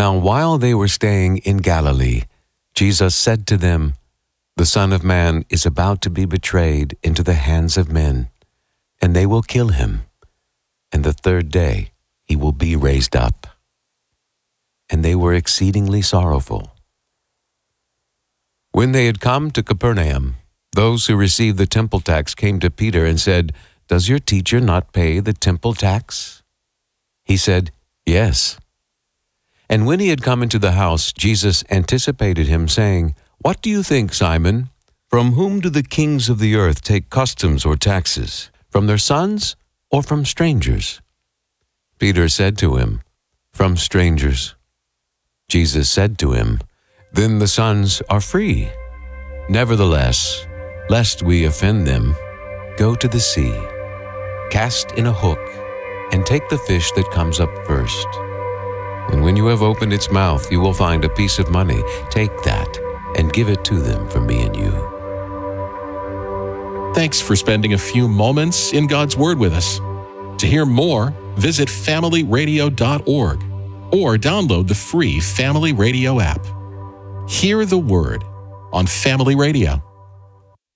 Now while they were staying in Galilee, Jesus said to them, "The Son of Man is about to be betrayed into the hands of men, and they will kill him, and the third day he will be raised up." And they were exceedingly sorrowful. When they had come to Capernaum, those who received the temple tax came to Peter and said, "Does your teacher not pay the temple tax?" He said, "Yes." And when he had come into the house, Jesus anticipated him, saying, "What do you think, Simon? From whom do the kings of the earth take customs or taxes? From their sons or from strangers?" Peter said to him, "From strangers." Jesus said to him, "Then the sons are free. Nevertheless, lest we offend them, go to the sea, cast in a hook, and take the fish that comes up first. And when you have opened its mouth, you will find a piece of money. Take that and give it to them for me and you." Thanks for spending a few moments in God's Word with us. To hear more, visit familyradio.org or download the free Family Radio app. Hear the Word on Family Radio.